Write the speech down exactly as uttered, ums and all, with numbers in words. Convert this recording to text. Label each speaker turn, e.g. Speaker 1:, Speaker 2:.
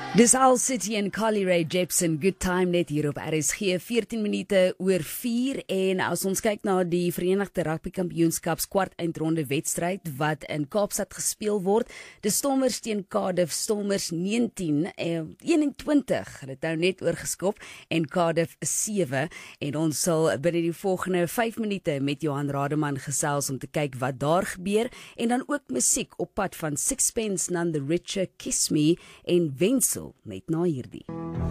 Speaker 1: Dis Al City en Carly Rae Jepsen, Good Time net hier op R S G, veertien minute oor vier, en as ons kyk na die Verenigde Rugby Kampioenskaps kwart eindronde wedstryd wat in Kaapstad gespeel word, dis Stormers teen Cardiff, Stormers negentien, eh, eenentwintig, hulle het nou net oorgeskop, en Cardiff sewe, en ons sal binne die volgende vyf minute met Johan Rademan gesels om te kyk wat daar gebeur, en dan ook musiek op pad van Sixpence None the Richer, Kiss Me en Wensel, net na hierdie.